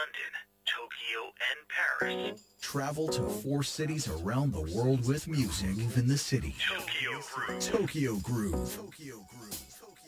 London, Tokyo, and Paris. Travel to 4 cities around the world with music. Move in the city. Tokyo Groove. Tokyo Groove. Tokyo Groove.